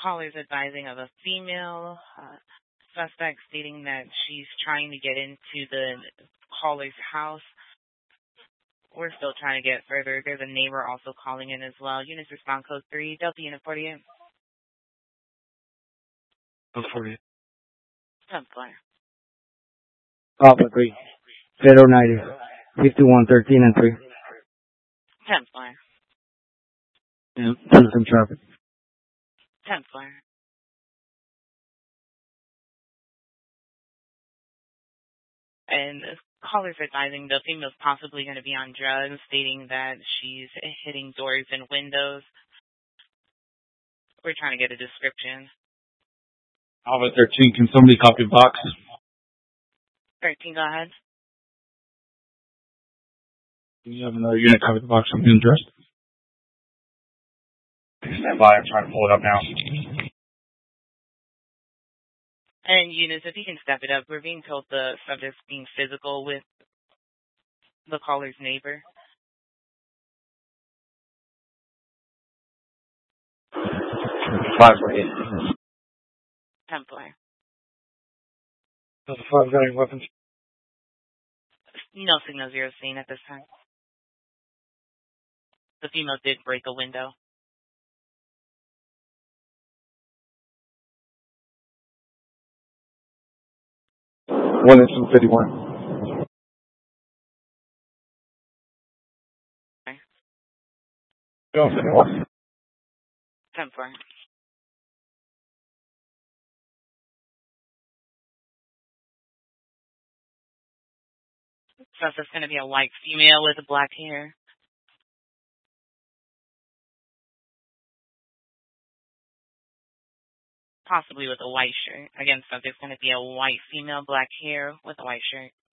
Callers advising of a female suspect stating that she's trying to get into the caller's house. We're still trying to get further. There's a neighbor also calling in as well. Units respond code 3, Delta Unit 48. Code 48. 10th floor. Alpha 3. 090. 5113 and 3. 10th floor. Yeah, some traffic. 10th floor. And callers advising the female's possibly going to be on drugs, stating that she's hitting doors and windows. We're trying to get a description. Alpha 13, can somebody copy box? 13, go ahead. Do you have another unit copy the box? I'm being dressed. Stand by, I'm trying to pull it up now. And units, if you can step it up, we're being told the subject's being physical with the caller's neighbor. 548. 10th floor. Does the 5 got any weapons? No signal 0 seen at this time. The female did break a window. One is 251. Okay. Go, 10th floor. Suspect's going to be a white female with black hair. Possibly with a white shirt. Again, subject's going to be a white female, black hair with a white shirt.